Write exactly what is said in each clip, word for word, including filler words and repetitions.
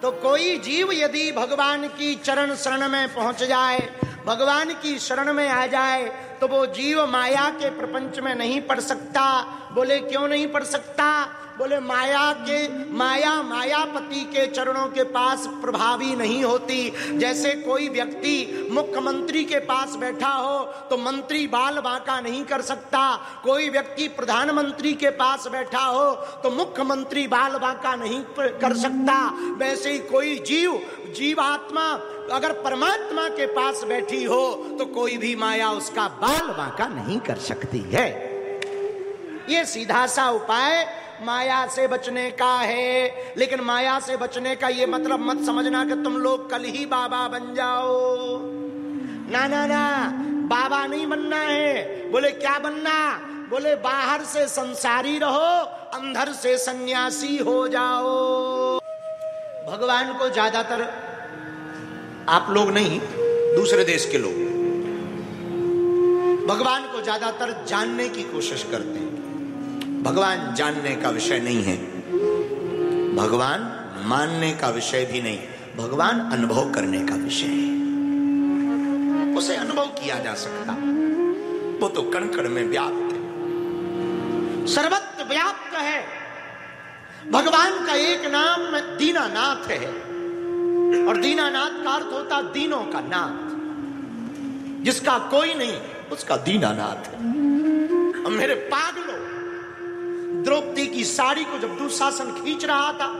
तो कोई जीव यदि भगवान की चरण शरण में पहुंच जाए, भगवान की शरण में आ जाए, तो वो जीव माया के प्रपंच में नहीं पड़ सकता। बोले क्यों नहीं पड़ सकता? बोले माया के माया मायापति के चरणों के पास प्रभावी नहीं होती। जैसे कोई व्यक्ति मुख्यमंत्री के पास बैठा हो तो मंत्री बाल बांका नहीं कर सकता, कोई व्यक्ति प्रधानमंत्री के पास बैठा हो तो मुख्यमंत्री बाल बांका नहीं कर सकता। वैसे ही कोई जीव जीवात्मा अगर परमात्मा के पास बैठी हो तो कोई भी माया उसका बाल बांका नहीं कर सकती है। ये सीधा सा उपाय माया से बचने का है। लेकिन माया से बचने का ये मतलब मत समझना कि तुम लोग कल ही बाबा बन जाओ। ना ना ना, बाबा नहीं बनना है। बोले क्या बनना? बोले बाहर से संसारी रहो, अंदर से सन्यासी हो जाओ। भगवान को ज्यादातर आप लोग नहीं, दूसरे देश के लोग भगवान को ज्यादातर जानने की कोशिश करते हैं। भगवान जानने का विषय नहीं है, भगवान मानने का विषय भी नहीं, भगवान अनुभव करने का विषय है। उसे अनुभव किया जा सकता, वो तो कण कण में व्याप्त है, सर्वत्र व्याप्त है। भगवान का एक नाम दीनानाथ है, और दीनानाथ का अर्थ होता दीनों का नाथ, जिसका कोई नहीं उसका दीनानाथ है। और मेरे पागलों, द्रौपदी की साड़ी को जब दुशासन खींच रहा था,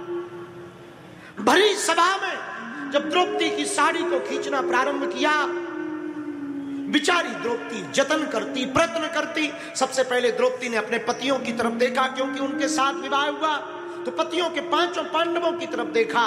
भरी सभा में जब द्रौपदी की साड़ी को खींचना प्रारंभ किया, बिचारी द्रौपदी जतन करती, प्रयत्न करती। सबसे पहले द्रौपदी ने अपने पतियों की तरफ देखा, क्योंकि उनके साथ विवाह हुआ, तो पतियों के पांचों पांडवों की तरफ देखा।